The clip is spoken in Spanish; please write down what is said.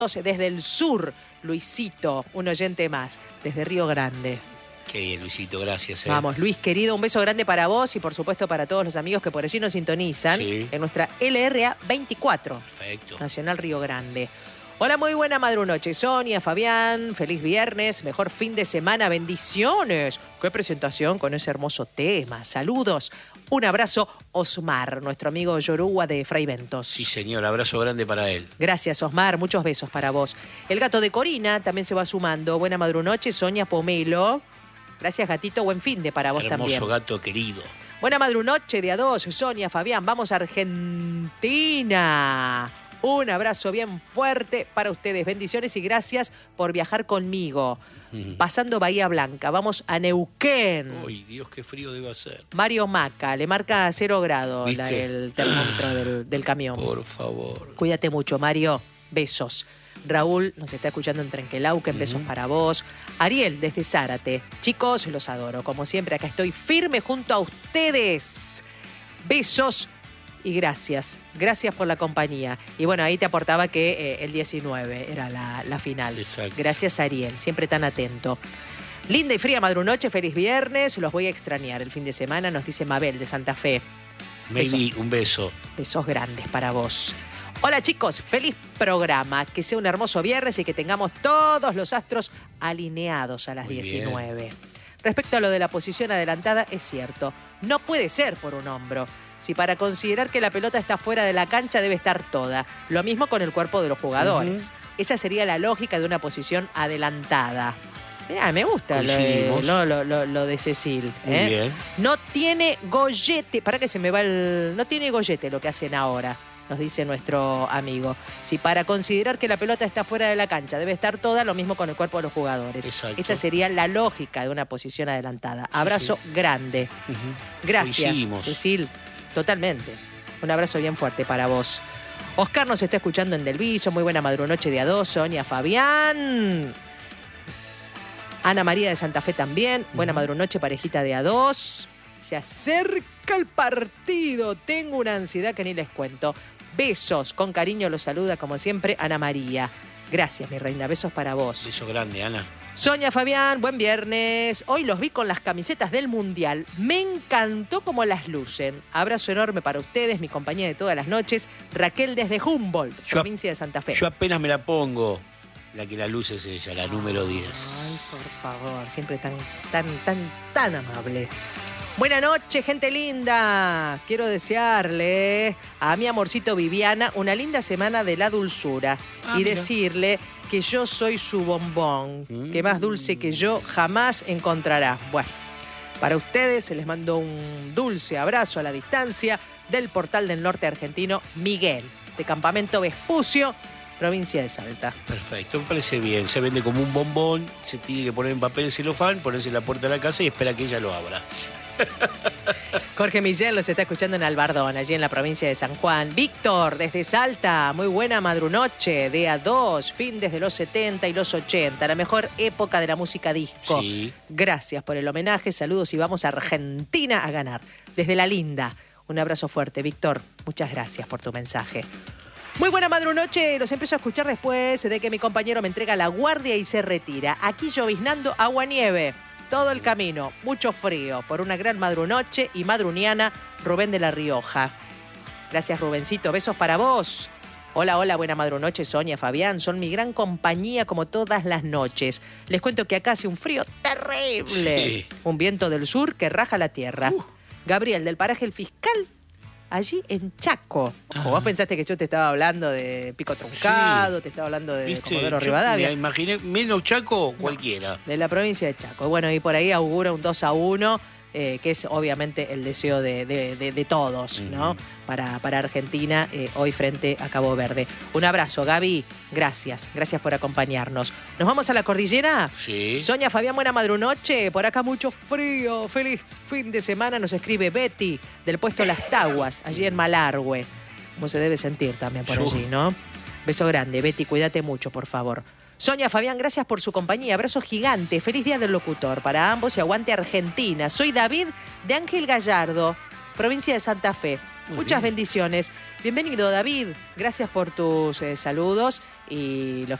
Desde el sur, Luisito, un oyente más, desde Río Grande. Qué bien, Luisito, gracias. Vamos, Luis, querido, un beso grande para vos y por supuesto para todos los amigos que por allí nos sintonizan en nuestra LRA 24. Perfecto. Nacional Río Grande. Hola, muy buena madrunoche, Sonia, Fabián, feliz viernes, mejor fin de semana, bendiciones. Qué presentación con ese hermoso tema. Saludos, un abrazo, Osmar, nuestro amigo Yoruba de Fray Bentos. Sí, señor, abrazo grande para él. Gracias, Osmar, muchos besos para vos. El gato de Corina también se va sumando. Buena madrunoche, Sonia Pomelo. Gracias, gatito, buen fin de para vos también. Hermoso gato querido. Buena madrunoche de a dos, Sonia, Fabián, vamos a Argentina. Un abrazo bien fuerte para ustedes. Bendiciones y gracias por viajar conmigo. Pasando Bahía Blanca, vamos a Neuquén. Uy, Dios, qué frío debe hacer. Mario Maca, le marca 0 grados el termómetro del camión. Por favor. Cuídate mucho, Mario. Besos. Raúl nos está escuchando en Trenquelauquen, besos para vos. Ariel, desde Zárate. Chicos, los adoro. Como siempre, acá estoy firme junto a ustedes. Besos y gracias. Gracias por la compañía. Y bueno, ahí te aportaba que el 19 era la final. Exacto. Gracias, Ariel, siempre tan atento. Linda y fría madrunoche, feliz viernes. Los voy a extrañar el fin de semana, nos dice Mabel de Santa Fe. Meli, un beso. Besos grandes para vos. Hola chicos, feliz programa. Que sea un hermoso viernes y que tengamos todos los astros alineados a las 19. Bien. Respecto a lo de la posición adelantada, es cierto. No puede ser por un hombro. Si para considerar que la pelota está fuera de la cancha debe estar toda. Lo mismo con el cuerpo de los jugadores. Esa sería la lógica de una posición adelantada. Mirá, me gusta lo de Cecil. Muy bien. No tiene gollete. Para que se me va el... No tiene gollete lo que hacen ahora, nos dice nuestro amigo. Si para considerar que la pelota está fuera de la cancha debe estar toda, lo mismo con el cuerpo de los jugadores. Exacto. Esa sería la lógica de una posición adelantada. Abrazo grande. Gracias, Cecil. Totalmente. Un abrazo bien fuerte para vos. Oscar nos está escuchando en Del Viso. Muy buena madrunoche de a dos. Sonia, Fabián. Ana María de Santa Fe también. Buena madrunoche, parejita de a dos. Se acerca el partido. Tengo una ansiedad que ni les cuento. Besos. Con cariño los saluda, como siempre, Ana María. Gracias, mi reina. Besos para vos. Beso grande, Ana. Sonia, Fabián, buen viernes. Hoy los vi con las camisetas del Mundial. Me encantó cómo las lucen. Abrazo enorme para ustedes, mi compañía de todas las noches, Raquel desde Humboldt, provincia de Santa Fe. Yo apenas me la pongo. La que la luce es ella, la número 10. Ay, por favor, siempre tan amable. Buenas noches, gente linda. Quiero desearle a mi amorcito Viviana una linda semana de la dulzura y decirle que yo soy su bombón, que más dulce que yo jamás encontrará. Bueno, para ustedes les mando un dulce abrazo a la distancia del Portal del Norte argentino Miguel, de Campamento Vespucio, provincia de Salta. Perfecto, me parece bien. Se vende como un bombón, se tiene que poner en papel celofán, ponerse en la puerta de la casa y espera que ella lo abra. Jorge Miguel los está escuchando en Albardón, allí en la provincia de San Juan. Víctor, desde Salta, muy buena madrunoche, de a dos, fin desde los 70 y los 80, la mejor época de la música disco. Sí. Gracias por el homenaje, saludos y vamos a Argentina a ganar. Desde La Linda, un abrazo fuerte, Víctor, muchas gracias por tu mensaje. Muy buena madrunoche, los empiezo a escuchar después de que mi compañero me entrega la guardia y se retira. Aquí lloviznando agua-nieve. Todo el camino, mucho frío, por una gran madrunoche y madruniana, Rubén de La Rioja. Gracias, Rubencito, besos para vos. Hola, hola, buena madrunoche, Sonia, Fabián, son mi gran compañía como todas las noches. Les cuento que acá hace un frío terrible. Sí. Un viento del sur que raja la tierra. Gabriel, del paraje El Fiscal, allí en Chaco. Vos pensaste que yo te estaba hablando de Pico Truncado, te estaba hablando de Comodoro Rivadavia. Me imaginé, menos Chaco, cualquiera. De la provincia de Chaco. Bueno, y por ahí augura un 2-1, que es obviamente el deseo de todos, ¿no? Para Argentina, hoy frente a Cabo Verde. Un abrazo, Gaby. Gracias por acompañarnos. ¿Nos vamos a la cordillera? Sí. Sonia, Fabián, buena madrunoche. Por acá mucho frío. Feliz fin de semana, nos escribe Betty, del puesto Las Taguas, allí en Malargüe. Como se debe sentir también por allí, ¿no? Beso grande, Betty, cuídate mucho, por favor. Sonia, Fabián, gracias por su compañía. Abrazo gigante. Feliz día del locutor para ambos y aguante Argentina. Soy David de Ángel Gallardo, provincia de Santa Fe. Muchas bendiciones. Bienvenido, David. Gracias por tus saludos y los